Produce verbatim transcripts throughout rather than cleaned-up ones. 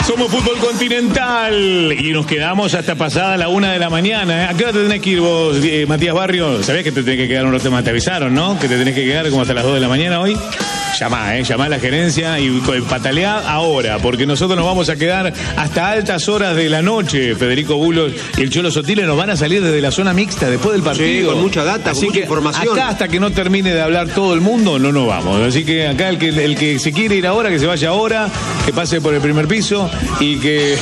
Somos Fútbol Continental y nos quedamos hasta pasada la una de la mañana. ¿eh? ¿A qué hora te tenés que ir vos, eh, Matías Barrio? ¿Sabés que te tenés que quedar un rato más? ¿Te avisaron, no? Que te tenés que quedar como hasta las dos de la mañana hoy. Llamá, eh, llamá a la gerencia y pataleá ahora, porque nosotros nos vamos a quedar hasta altas horas de la noche. Federico Bulos y el Cholo Sotile nos van a salir desde la zona mixta después del partido. Sí, con mucha data, Así con mucha que información. Acá hasta que no termine de hablar todo el mundo, no nos vamos. Así que acá el que, el que se quiere ir ahora, que se vaya ahora, que pase por el primer piso y que...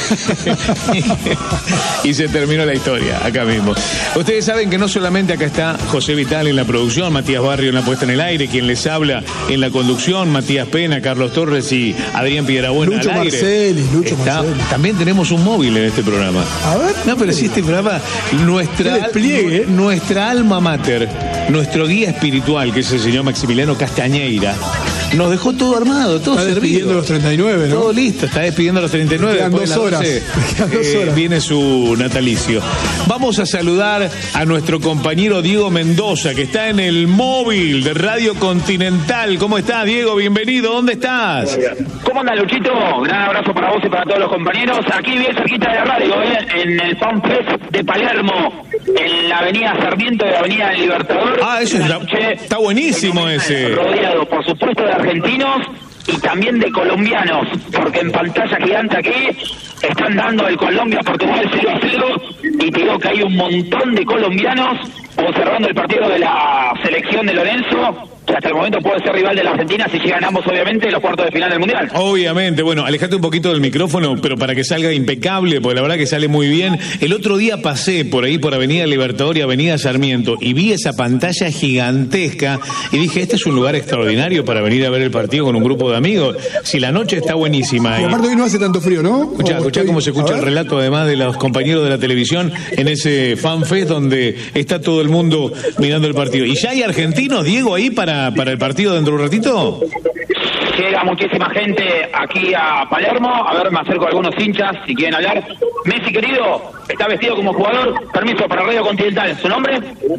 y se terminó la historia, acá mismo. Ustedes saben que no solamente acá está José Vital en la producción, Matías Barrio en la puesta en el aire, quien les habla en la conducción, Matías Pena, Carlos Torres y Adrián Piedrabuena Lucho al aire. Marcelis, Lucho Está, Marcelis. También tenemos un móvil en este programa. A ver. No, pero si este programa, nuestra, Qué despliegue, ¿eh? nuestra alma mater, nuestro guía espiritual, que es el señor Maximiliano Castañeira, nos dejó todo armado, todo Está despidiendo servido. los treinta y nueve, ¿no? Todo listo, está despidiendo a los treinta y nueve. Quedan después de dos las horas. doce, Quedan dos eh, horas. Viene su natalicio. Vamos a saludar a nuestro compañero Diego Mendoza, que está en el móvil de Radio Continental. ¿Cómo estás, Diego? Bienvenido. ¿Dónde estás? ¿Cómo anda, Luchito? Gran abrazo para vos y para todos los compañeros. Aquí bien cerquita de la radio, ¿eh? En el Fan Fest de Palermo, en la avenida Sarmiento y la avenida Libertador. Ah, eso está, está buenísimo ese. Rodeado, por supuesto, de argentinos y también de colombianos, porque en pantalla gigante aquí están dando el Colombia-Portugal cero a cero y te digo que hay un montón de colombianos observando el partido de la selección de Lorenzo, que hasta el momento puede ser rival de la Argentina si llegan ambos, obviamente, los cuartos de final del Mundial. Obviamente, bueno, alejate un poquito del micrófono, pero para que salga impecable, porque la verdad que sale muy bien. El otro día pasé por ahí, por Avenida Libertador y Avenida Sarmiento, y vi esa pantalla gigantesca, y dije, este es un lugar extraordinario para venir a ver el partido con un grupo de amigos. Si la noche está buenísima. Y aparte hoy no hace tanto frío, ¿no? Escuchá, escuchá estoy... cómo se escucha el relato, además de los compañeros de la televisión, en ese fan fest donde está todo el mundo mirando el partido. ¿Y ya hay argentinos, Diego, ahí para, para el partido dentro de un ratito? Llega muchísima gente aquí a Palermo. A ver, me acerco a algunos hinchas si quieren hablar. Messi, querido, está vestido como jugador. Permiso para Radio Continental. ¿Su nombre?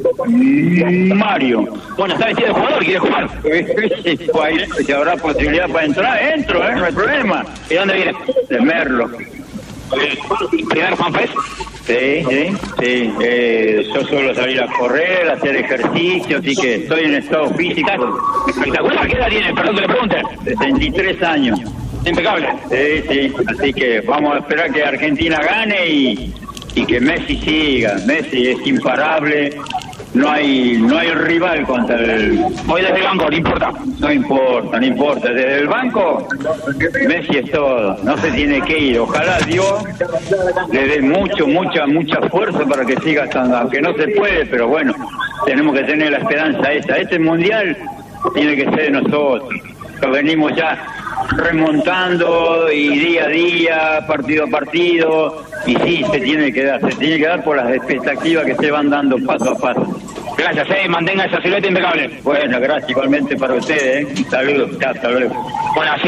Mario. Bueno, está vestido de jugador, quiere jugar. Si habrá posibilidad para entrar, entro, ¿eh? No hay problema. ¿Y dónde viene? De Merlo. ¿Primer fanfest? Sí, sí, sí. Eh, yo suelo salir a correr, a hacer ejercicio, así que estoy en estado físico. Espectacular. ¿Qué edad tiene? Perdón que le pregunte. sesenta y tres años. Impecable. Sí, sí. Así que vamos a esperar que Argentina gane y, y que Messi siga. Messi es imparable. No hay no hay rival contra el... Hoy desde el banco, no importa. No importa, no importa. Desde el banco, Messi es todo. No se tiene que ir. Ojalá Dios le dé mucho, mucha, mucha fuerza para que siga estando. Aunque no se puede, pero bueno, tenemos que tener la esperanza esa. Este mundial tiene que ser de nosotros. Lo venimos ya remontando y día a día, partido a partido, y sí, se tiene que dar, se tiene que dar por las expectativas que se van dando paso a paso. Gracias, eh, mantenga esa silueta impecable. Bueno, gracias igualmente para ustedes, ¿eh? Un saludo, hasta luego. Bueno, así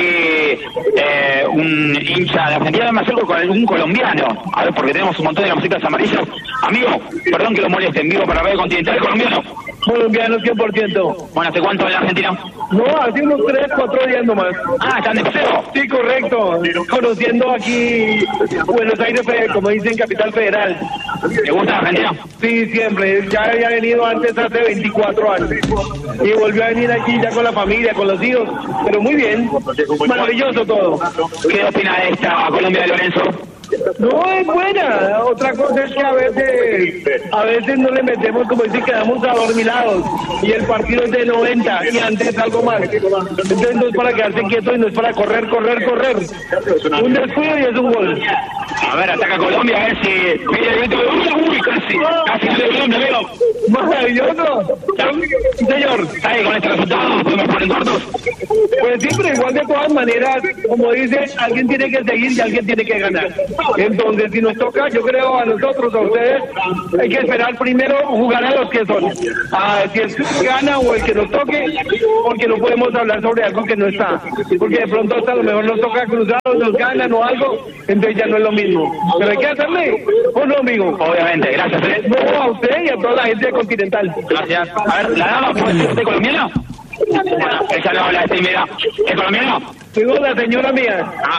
eh, un hincha de Argentina, me acerco con algún colombiano, a ver, porque tenemos un montón de camisetas amarillas. Amigo, perdón que lo moleste, en vivo para Radio Continental, colombiano. Colombiano cien por ciento. Bueno, ¿hace cuánto en la Argentina? No, hace unos tres, cuatro días nomás. Ah, ¿están de paseo? Sí, correcto. Conociendo aquí Buenos Aires, como dicen, Capital Federal. ¿Te gusta Argentina? Sí, siempre. Ya había venido antes hace veinticuatro años. Y volvió a venir aquí ya con la familia, con los hijos. Pero muy bien. Maravilloso todo. ¿Qué opina de esta Colombia de Lorenzo? No, es buena. Otra cosa es que a veces a veces no le metemos, como dicen, quedamos adormilados y el partido es de noventa y antes algo más. Entonces no es para quedarse quieto y no es para correr, correr, correr. Un descuido y es un gol. A ver, ataca Colombia, a ver si... Mira el grito de... Uy, casi, casi de Colombia, veo. Maravilloso. Sí, señor. ¿Sabe con este resultado? ¿Podemos poner cortos? Pues siempre, igual de todas maneras, como dice, alguien tiene que seguir y alguien tiene que ganar. Entonces, si nos toca, yo creo a nosotros, a ustedes, hay que esperar primero jugar a los que son. A si es gana o el que nos toque, porque no podemos hablar sobre algo que no está. Porque de pronto hasta a lo mejor nos toca cruzados, nos ganan o algo, entonces ya no es lo mismo. Pero hay que hacerle, ¿o no, amigo? Obviamente, gracias. ¿eh? No, a usted y a toda la gente de Continental. Gracias. A ver, ¿la dama puede ser de colombiana? Esa no la de mira. ¿Es colombiano? Digo, la señora mía. Ah,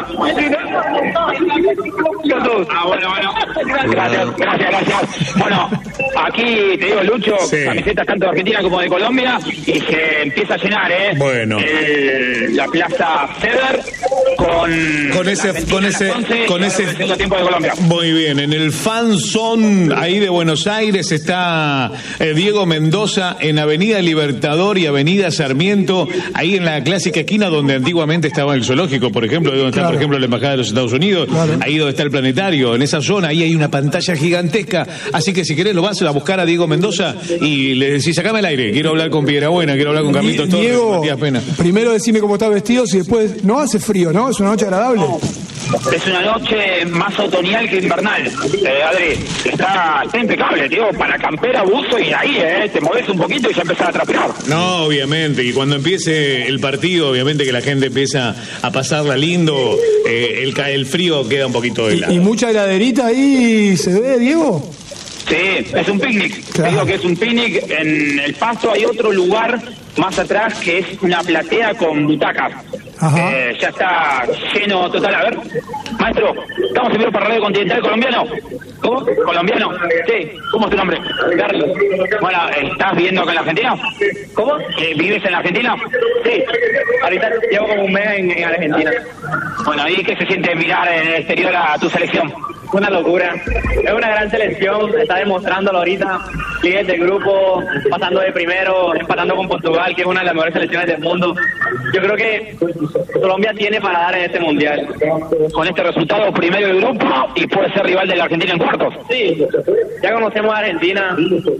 Los dos. ah, bueno, bueno. Gracias, gracias, gracias. Bueno, aquí te digo, Lucho, Sí. camisetas tanto de Argentina como de Colombia, y se empieza a llenar, ¿eh? Bueno. El- la plaza Ceder con... Con ese- Argentina con ese- a las once, con y ese- el segundo tiempo de Colombia. Muy bien, en el Fan Zone ahí de Buenos Aires está eh, Diego Mendoza en Avenida Libertador y Avenida Sarmiento, ahí en la clásica esquina donde antiguamente estaba el zoológico, por ejemplo, donde está, Claro. por ejemplo, la Embajada de los Estados Unidos, Claro. ahí donde está el planetario, en esa zona, ahí hay una pantalla gigantesca, así que si querés lo vas a buscar a Diego Mendoza y le decís, sacame el aire, quiero hablar con Piedrabuena, quiero hablar con Carlitos Torres, Diego, Matías Pena. primero decime cómo estás vestido, y después, no hace frío, ¿no? Es una noche agradable. Es una noche más otoñal que invernal, eh, Adri. Está, está impecable, tío, para campera, buzo y ahí, ¿eh? Te moves un poquito y ya empezás a transpirar. No, obviamente, y cuando empiece el partido, obviamente que la gente empieza a pasarla lindo, eh, el, ca- el frío queda un poquito de Y, lado. y mucha heladerita ahí se ve, Diego. Sí, es un picnic. Claro. Te digo que es un picnic. En el Pasto hay otro lugar más atrás que es una platea con butacas. Ajá. Eh, ya está lleno total. A ver, maestro, ¿estamos en vivo para Radio Continental colombiano? ¿Cómo? ¿Colombiano? Sí. ¿Cómo es tu nombre? Carlos. Bueno, ¿estás viviendo acá en la Argentina? ¿Cómo? Eh, ¿Vives en la Argentina? Sí. Ahorita llevo como un mes en, en Argentina. Bueno, ¿y qué se siente mirar en el exterior a tu selección? Una locura. Es una gran selección, está demostrándolo ahorita. Líder del grupo, pasando de primero, empatando con Portugal, que es una de las mejores selecciones del mundo. Yo creo que Colombia tiene para dar en este mundial. Con este resultado, primero del grupo y puede ser rival de la Argentina en cuartos. Sí, ya conocemos a Argentina.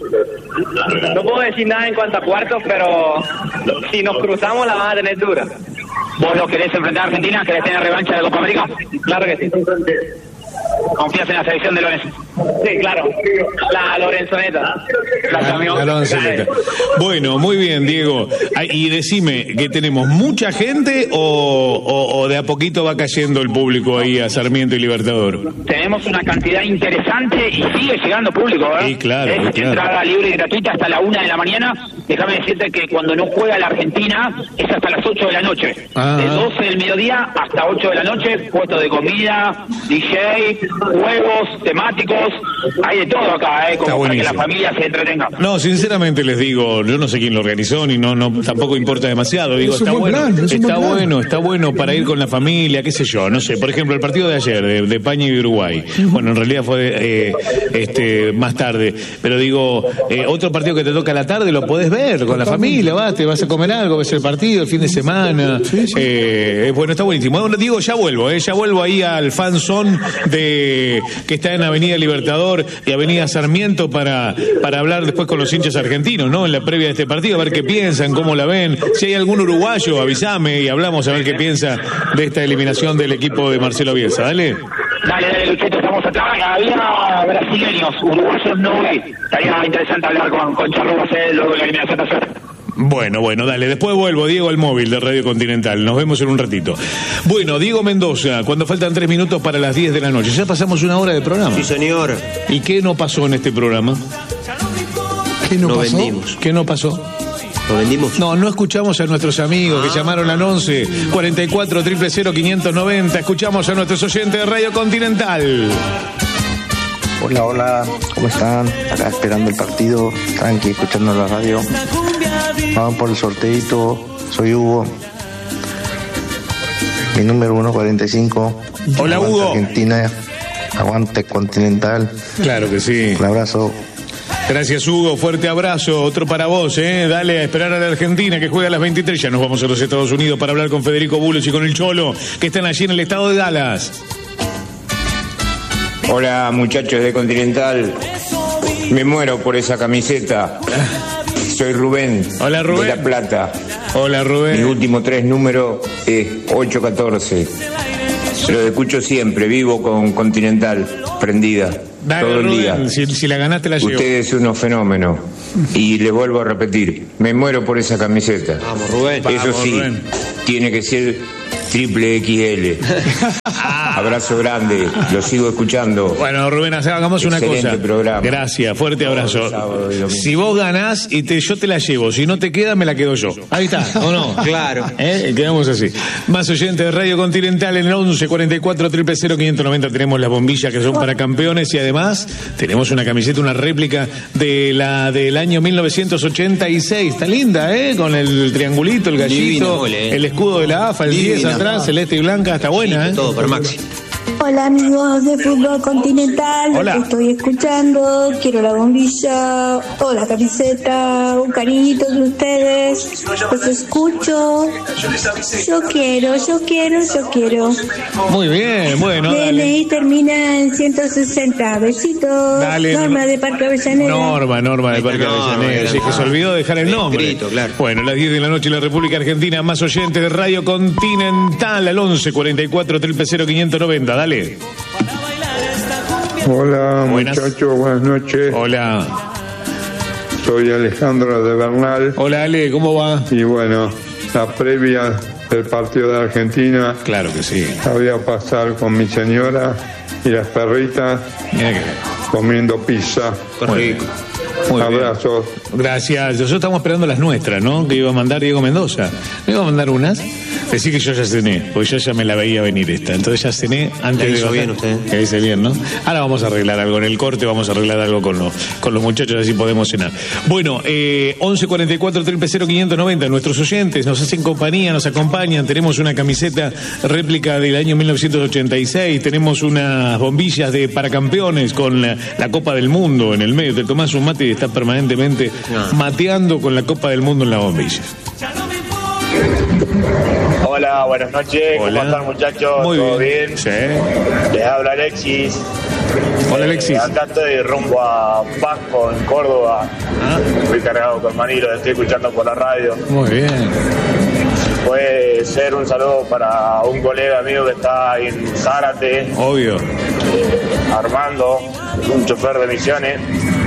No puedo decir nada en cuanto a cuartos, pero si nos cruzamos la van a tener dura. ¿Vos lo querés enfrentar a Argentina? ¿Querés tener revancha de Copa América? Claro que sí. ¿Confías en la selección de Lorenzo? Sí, claro. La Lorenzoneta. La La- campeón. la Lorenzoneta. Bueno, muy bien, Diego. Ay, y decime, ¿que tenemos mucha gente o, o- o de a poquito va cayendo el público ahí a Sarmiento y Libertador? Tenemos una cantidad interesante y sigue llegando público, ¿verdad? Sí, claro, Es claro. entrada libre y gratuita hasta la una de la mañana. Déjame decirte que cuando no juega la Argentina es hasta las ocho de la noche. Ah. De doce del mediodía hasta ocho de la noche, puesto de comida, D J, juegos temáticos. Hay de todo acá, ¿eh? Está Como para que la buenísimo. familia se entretenga. No, sinceramente les digo, yo no sé quién lo organizó ni no, no tampoco importa demasiado. Digo, Es un está buen bueno, plan, es un está buen plan. bueno, está bueno para ir con la familia, qué sé yo, no sé. Por ejemplo, el partido de ayer de, de España y Uruguay. Bueno, en realidad fue eh, este más tarde, pero digo, eh, otro partido que te toca a la tarde lo podés ver con la familia, vas, te vas a comer algo, ves el partido el fin de semana. Eh, bueno, está buenísimo. Bueno, digo, ya vuelvo, eh, ya vuelvo ahí al fan zone de que está en Avenida Libertador y Avenida Sarmiento para, para hablar después con los hinchas argentinos, ¿no? En la previa de este partido, a ver qué piensan, cómo la ven. Si hay algún uruguayo, avísame y hablamos a ver qué piensa de esta eliminación del equipo de Marcelo Bielsa. Dale. Dale, dale, Luchito, estamos acá. Había brasileños, uruguayos no vi. Estaría interesante hablar con, con Charrúas, eh, luego de la eliminación nacional. Bueno, bueno, dale. Después vuelvo, Diego, al móvil de Radio Continental. Nos vemos en un ratito. Bueno, Diego Mendoza, cuando faltan tres minutos para las diez de la noche. Ya pasamos una hora de programa. Sí, señor. ¿Y qué no pasó en este programa? ¿Qué no, No pasó? vendimos. ¿Qué no pasó? ¿Lo vendimos? No, no escuchamos a nuestros amigos que llamaron al once cuarenta y cuatro cero cero cero quinientos noventa. Escuchamos a nuestros oyentes de Radio Continental. Hola, hola, ¿cómo están? Acá esperando el partido, tranqui, escuchando la radio. Vamos por el sorteito, soy Hugo. Mi número uno cuarenta y cinco. Hola, Aguante Hugo. Argentina, aguante Continental. Claro que sí. Un abrazo. Gracias, Hugo. Fuerte abrazo. Otro para vos, ¿eh? Dale a esperar a la Argentina que juega a las veintitrés. Ya nos vamos a los Estados Unidos para hablar con Federico Bulos y con el Cholo, que están allí en el estado de Dallas. Hola muchachos de Continental, me muero por esa camiseta. Soy Rubén, Hola, Rubén. de La Plata. Hola, Mis Rubén. últimos tres números es ocho catorce. Lo escucho siempre, vivo con Continental, prendida, Dale, todo el Rubén. día. Si, si la ganaste, la llevo. Ustedes son unos fenómenos. Y les vuelvo a repetir, me muero por esa camiseta. Vamos, Rubén. Eso Vamos, sí, Rubén. tiene que ser triple equis ele. Abrazo grande, lo sigo escuchando. Bueno, Rubén, hagamos una Excelente cosa. programa. Gracias, fuerte abrazo. Si vos ganás y te, yo te la llevo, si no te queda, me la quedo yo. Ahí está, ¿o no? Claro. ¿Eh? Quedamos así. Más oyentes de Radio Continental en el once cuarenta y cuatro, cero cero cero, quinientos noventa tenemos las bombillas que son para campeones y además tenemos una camiseta, una réplica de la del año mil novecientos ochenta y seis. Está linda, ¿eh? Con el triangulito, el gallito, Divina, mole, ¿eh? El escudo de la A F A, el Divina, diez atrás, celeste y blanca. Está buena, ¿eh? Todo para Maxi. Hola amigos de Fútbol Continental, Hola. los estoy escuchando, quiero la bombilla o la camiseta, un cariñito de ustedes, los escucho, yo quiero, yo quiero, yo quiero. Muy bien, bueno, D N dale. I termina en ciento sesenta, besitos. Dale, Norma no- de Parque Avellaneda. Norma, Norma de Parque Norma, Avellaneda. Sí, que se olvidó dejar el nombre. Escrito, claro. Bueno, las diez de la noche en la República Argentina, más oyentes de Radio Continental al once cuarenta y cuatro, cero cero cero, quinientos noventa. Dale. Hola Buenas. muchachos, buenas noches. Hola. Soy Alejandro de Bernal Hola, Ale, ¿cómo va? y bueno, la previa del partido de Argentina Claro que sí. la voy a pasar con mi señora y las perritas Mira que comiendo pizza. Muy bien. Muy bien. Abrazos. Gracias. Nosotros estamos esperando las nuestras, ¿no? Que iba a mandar Diego Mendoza. ¿Me iba a mandar unas? Decí que yo ya cené, porque yo ya me la veía venir esta. Entonces ya cené antes La de hizo bajar. bien usted. La hice bien, ¿no? Ahora vamos a arreglar algo en el corte, vamos a arreglar algo con los, con los muchachos, así podemos cenar. Bueno, eh, once cuarenta y cuatro, cero cero, quinientos noventa, nuestros oyentes nos hacen compañía, nos acompañan. Tenemos una camiseta réplica del año mil novecientos ochenta y seis, tenemos unas bombillas de para campeones con la, la Copa del Mundo en el medio. Te tomás un mate y estás permanentemente No. mateando con la Copa del Mundo en la bombilla. Hola, buenas noches. Hola. ¿Cómo están, muchachos? Muy ¿Todo bien. bien? Sí. Les habla Alexis. Hola, Alexis. Eh, acá estoy rumbo a Pasco, en Córdoba. Ah, Estoy cargado con Manilo, estoy escuchando por la radio. muy bien. Puede ser un saludo para un colega mío que está ahí en Zárate, Obvio. Armando, un chofer de Misiones.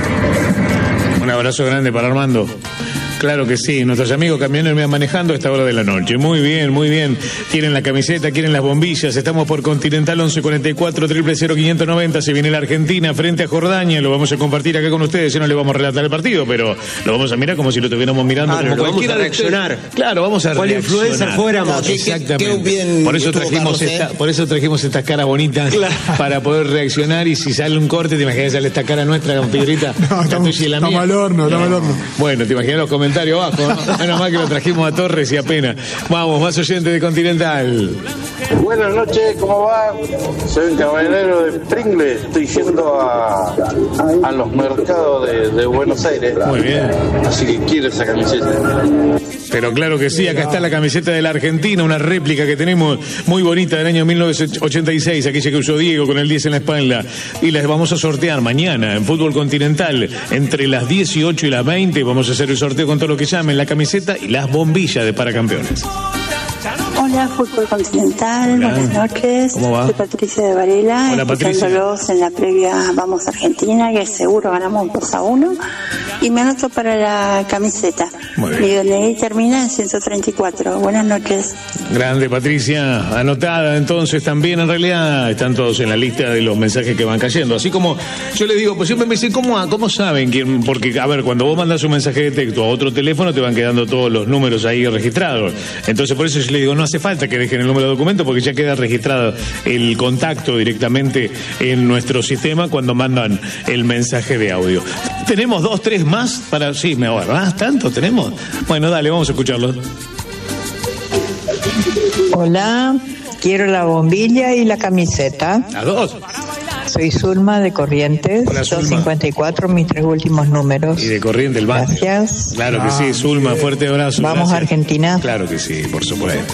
Un abrazo grande para Armando. Claro que sí, nuestros amigos camioneros me van manejando a esta hora de la noche. Muy bien, muy bien. Quieren la camiseta, quieren las bombillas. Estamos por Continental once cuarenta y cuatro, cero cero cero, quinientos noventa. Se viene la Argentina frente a Jordania. Lo vamos a compartir acá con ustedes. Ya no le vamos a relatar el partido, pero lo vamos a mirar como si lo estuviéramos mirando. Claro, como lo vamos cualquiera a de ustedes. reaccionar. Claro, vamos a ¿Cuál reaccionar. influencer fuéramos? No, ¿Qué- qué- exactamente. qué bien por, eso estuvo trajimos Carlos, esta, eh? por eso trajimos estas caras bonitas para poder reaccionar. Y si sale un corte, ¿te imaginas sale esta cara nuestra con piedrita? No, La estamos, tuya y la estamos mía. al horno, estamos al horno. Bueno, te imaginas los comentarios abajo, ¿no? Menos mal que lo trajimos a Torres y apenas. Vamos, más oyentes de Continental. Buenas noches, ¿cómo va? Soy un camionero de Pringle, estoy yendo a, a los mercados de, de Buenos Aires. Muy bien. Así que quiero esa camiseta. Pero claro que sí, acá está la camiseta de la Argentina, una réplica que tenemos muy bonita del año mil novecientos ochenta y seis, aquella que usó Diego con el diez en la espalda. Y las vamos a sortear mañana en Fútbol Continental. Entre las dieciocho y las veinte vamos a hacer el sorteo con todo lo que llamen la camiseta y las bombillas de Paracampeones. Hola, Fútbol Continental, Hola. buenas noches. ¿Cómo va? Soy Patricia de Varela, Hola, Patricia. escuchándolos en la previa Vamos Argentina, que seguro ganamos dos a uno. Y me anoto para la camiseta. Muy bien. Mi D N I termina en ciento treinta y cuatro. Buenas noches. Grande, Patricia, anotada entonces también. En realidad están todos en la lista de los mensajes que van cayendo. Así como yo le digo, pues siempre me dicen, ¿cómo, cómo saben quién? Porque, a ver, cuando vos mandas un mensaje de texto a otro teléfono, te van quedando todos los números ahí registrados. Entonces, por eso yo le digo, no hace falta que dejen el número de documento porque ya queda registrado el contacto directamente en nuestro sistema cuando mandan el mensaje de audio. Tenemos dos, tres más para... Sí, me ¿verdad? ¿Tanto tenemos? Bueno, dale, vamos a escucharlo. Hola, quiero la bombilla y la camiseta. Las dos. Soy Zulma de Corrientes, Hola, Zulma. doscientos cincuenta y cuatro, mis tres últimos números. Y de Corriente el Bate. Gracias. Claro que sí, Zulma, fuerte abrazo. Vamos gracias. a Argentina. Claro que sí, por supuesto.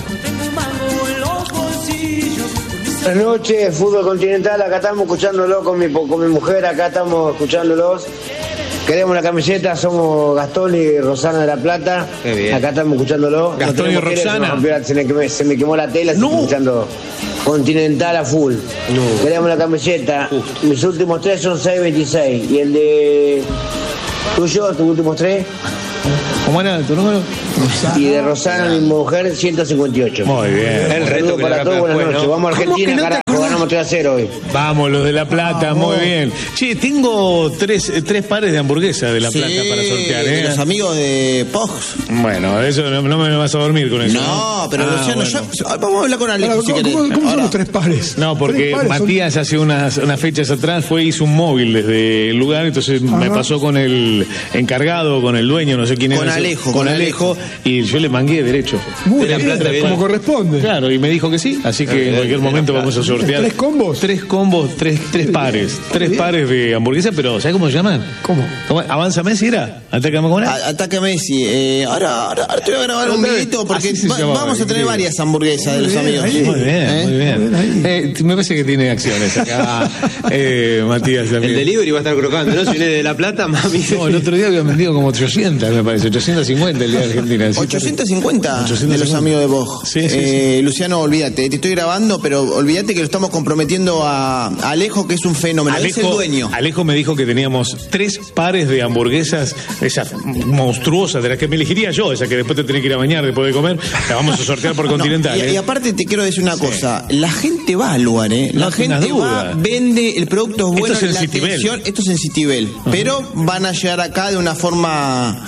Buenas noches, Fútbol Continental, acá estamos escuchándolo con mi, con mi mujer, acá estamos escuchándolos. Queremos la camiseta, somos Gastón y Rosana de La Plata. Qué bien. Acá estamos escuchándolo. No Gastón y tenemos tele, Rosana. se me rompió la- Se me, quemó, se me quemó la tela, No. estoy escuchando Continental a full. No. Queremos la camiseta. Mis últimos tres son seis veintiséis. Y el de tuyo, tus últimos tres. ¿Cómo era tu número? Y de Rosana, mi mujer, ciento cincuenta y ocho. Muy bien. El reto para todos, buenas noches. ¿No? Vamos a Argentina, no carajo, ganamos tres a cero hoy. Vamos, los de La Plata, muy bien. Che, tengo tres, tres pares de hamburguesas de La Plata sí, para sortear, ¿eh? Los amigos de Pogs. Bueno, eso no, no me vas a dormir con eso. No, ¿no? pero ah, Luciano, bueno. yo, vamos a hablar con Alejo. Ahora, si ¿Cómo, ¿cómo, ¿cómo son los tres pares? No, porque pares Matías son... hace unas, unas fechas atrás fue hizo un móvil desde el lugar, entonces ah, me pasó con el encargado, con el dueño, no sé quién era. Con Alejo. Con, con Alejo, Alejo, y yo le mangué derecho. Muy de La bien, Plata, como corresponde. Claro, y me dijo que sí, así que en cualquier momento vamos a sortear. ¿Tres combos? Tres combos, tres, tres pares. Tres pares de hamburguesa, pero ¿sabes cómo se llaman? ¿Cómo? ¿Cómo? ¿Avanza Messi era? ¿Atácame con él? Ataca Messi. Eh, ahora, ahora, ahora te voy a grabar un videito porque va, vamos a tener varias hamburguesas de los bien, amigos. Ahí, muy bien, ¿eh? muy bien. bien eh, me parece que tiene acciones acá, eh, Matías también. El delivery va a estar crocando, ¿no? Si viene de La Plata, mami. No, el otro día habían vendido como ochocientas, me parece. ochocientos cincuenta el día de Argentina. ochocientos cincuenta de los amigos de vos. Sí, sí, eh, sí. Luciano, olvídate, te estoy grabando, pero olvídate que lo estamos comprometiendo a Alejo, que es un fenómeno. Alejo, es el dueño. Alejo me dijo que teníamos tres pares de hamburguesas, esas monstruosas, de las que me elegiría yo, esa que después te tenés que ir a bañar después de comer, la vamos a sortear por Continental. No, y, ¿eh? y aparte te quiero decir una sí. cosa, la gente va al lugar, ¿eh? La no gente va, vende, el producto es bueno, esto es la en atención, esto es en Citibel, uh-huh. pero van a llegar acá de una forma,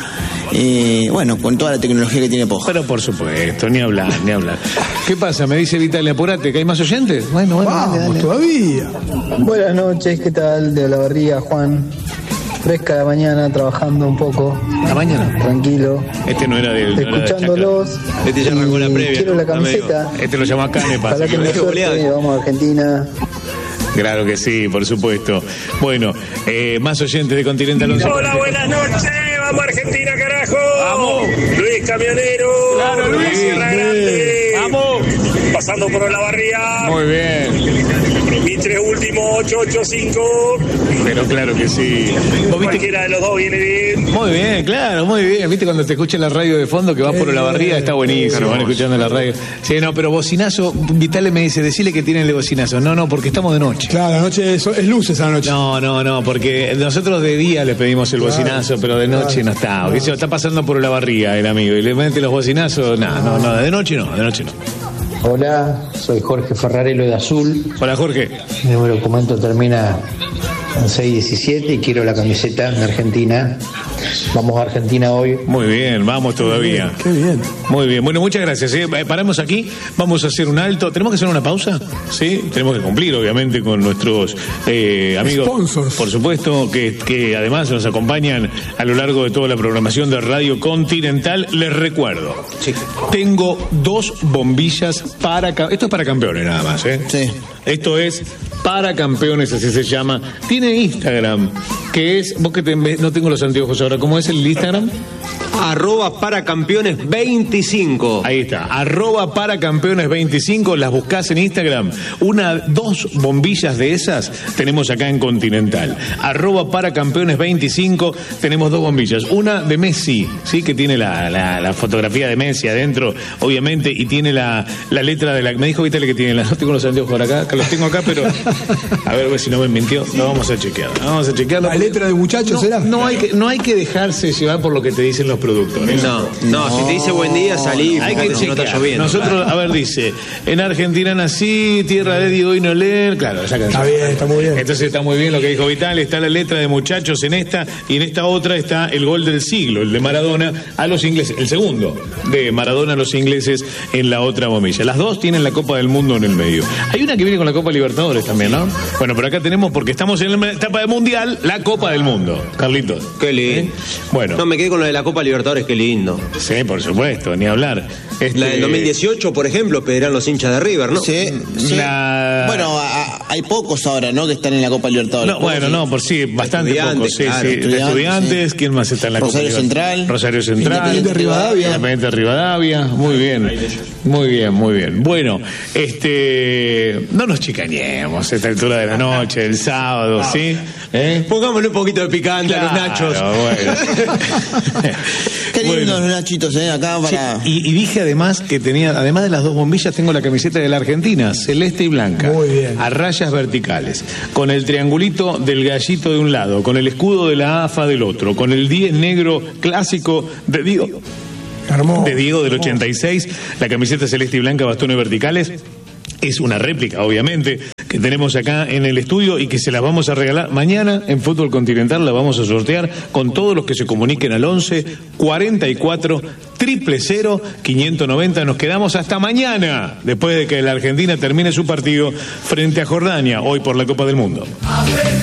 eh, bueno, con toda la tecnología que tiene Poja. Pero por supuesto, ni hablar, ni hablar. ¿Qué pasa? Me dice Vitalia, apurate, que hay más oyentes. Bueno, bueno, vamos, dale, dale. Todavía. Buenas noches, ¿qué tal? De Olavarría, Juan. Fresca la mañana, trabajando un poco. ¿La mañana? Tranquilo. Este no era del... Escuchándolos. No era de este ya arrancó la previa. Quiero la camiseta. Este lo llama Canepa. Para que me suerte, vamos a Argentina. Claro que sí, por supuesto. Bueno, eh, más oyentes de Continental. Hola, buenas noches. Vamos a Argentina, carajo. Vamos. Luis Camionero. Claro, Luis. Sierra Grande. Vamos. Pasando por Olavarría. Muy bien. Mi tres último, ocho ocho cinco. Pero claro que sí. ¿Vos viste? Cualquiera de los dos viene bien. Muy bien, claro, muy bien. ¿Viste cuando te escucha la radio de fondo que vas por Olavarría? Está buenísimo, van escuchando la radio. Sí, no, pero bocinazo, Vitale me dice, decile que tienen el bocinazo. No, no, porque estamos de noche. Claro, la noche es, es luces a la noche. No, no, no, porque nosotros de día le pedimos el claro, bocinazo, pero de noche claro, no está. Porque no. Está pasando por Olavarría el amigo y le mete los bocinazos. No, no, no, de noche no, de noche no. Hola, soy Jorge Ferrarelo de Azul. Hola, Jorge. Mi documento termina en seis diecisiete y quiero la camiseta de Argentina. Vamos a Argentina hoy. Muy bien, vamos todavía. Qué bien. Qué bien. Muy bien, bueno, muchas gracias. ¿eh? Paramos aquí, vamos a hacer un alto. ¿Tenemos que hacer una pausa? Sí, tenemos que cumplir, obviamente, con nuestros eh, amigos. Sponsors. Por supuesto, que, que además nos acompañan a lo largo de toda la programación de Radio Continental. Les recuerdo, sí. tengo dos bombillas para... Esto es para campeones nada más, ¿eh? Sí. Esto es para campeones, así se llama. Tiene Instagram, que es... Vos que te, no tengo los anteojos ahora, ¿cómo es el Instagram? Arroba para campeones veinticinco. Ahí está, arroba para campeones veinticinco, las buscás en Instagram. Una, dos bombillas de esas tenemos acá en Continental. Arroba para campeones veinticinco, tenemos dos bombillas. Una de Messi, sí, que tiene la, la, la fotografía de Messi adentro, obviamente, y tiene la, la letra de la... Me dijo Vitale que tiene la... No tengo los anteojos por acá, que los tengo acá, pero... A ver, a ver si no me mintió. Lo vamos a chequear. Vamos a chequear. La letra de muchachos no, será. No hay, que, no hay que dejarse llevar por lo que te dicen los productores. No, no, no, si te dice buen día, salí. Hay que si no está lloviendo. Nosotros, claro. A ver, dice, en Argentina nací, tierra de Diego y no leer. Claro, esa canción. Está bien, está muy bien. Entonces está muy bien lo que dijo Vital. Está la letra de muchachos en esta, y en esta otra está el gol del siglo, el de Maradona a los ingleses. El segundo de Maradona a los ingleses en la otra bombilla. Las dos tienen la Copa del Mundo en el medio. Hay una que viene con la Copa Libertadores también, ¿no? Bueno, pero acá tenemos, porque estamos en la etapa de Mundial, la Copa del Mundo. Carlitos. Qué lindo. ¿Eh? Bueno. No, me quedé con lo de la Copa Libertadores, qué lindo. Sí, por supuesto, ni hablar. Este... La del dos mil dieciocho, por ejemplo, pedirán los hinchas de River, ¿no? Sí, sí. La... Bueno, a, hay pocos ahora, ¿no?, que están en la Copa Libertadores. No, bueno, no, por sí, bastante pocos. Sí, claro, sí. Estudiantes, estudiantes sí. ¿Quién más está en la Rosario Copa Central. Libertadores? Rosario Central. Independiente Rivadavia. Independiente Rivadavia. Muy bien. Muy bien, muy bien. Bueno, este... no nos chicañemos a esta altura de la noche, el sábado, ¿sí? ¿Eh? Pongámosle un poquito de picante claro, a los nachos. Bueno. Qué lindos Bueno. los nachitos, ¿eh? Acá para... Sí, y, y dije además que tenía, además de las dos bombillas, tengo la camiseta de la Argentina, celeste y blanca. Muy bien. A rayas verticales, con el triangulito del gallito de un lado, con el escudo de la A F A del otro, con el diez negro clásico de Diego, Hermoso. de Diego del ochenta y seis, la camiseta celeste y blanca, bastones verticales. Es una réplica, obviamente, que tenemos acá en el estudio y que se las vamos a regalar mañana en Fútbol Continental. La vamos a sortear con todos los que se comuniquen al once cuarenta y cuatro cero cero quinientos noventa. Nos quedamos hasta mañana, después de que la Argentina termine su partido frente a Jordania, hoy por la Copa del Mundo.